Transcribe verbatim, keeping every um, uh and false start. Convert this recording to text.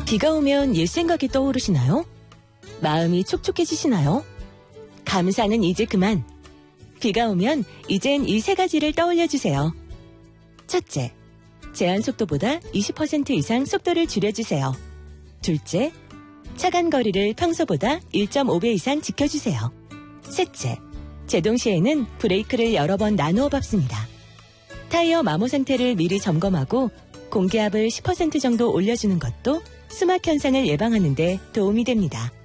비가 오면 옛 생각이 떠오르시나요? 마음이 촉촉해지시나요? 감사는 이제 그만. 비가 오면 이젠 이 세 가지를 떠올려주세요. 첫째, 제한 속도보다 이십 퍼센트 이상 속도를 줄여주세요. 둘째, 차간 거리를 평소보다 일 점 오 배 이상 지켜주세요. 셋째, 제동 시에는 브레이크를 여러 번 나누어 밟습니다. 타이어 마모 상태를 미리 점검하고 공기압을 십 퍼센트 정도 올려주는 것도 수막 현상을 예방하는 데 도움이 됩니다.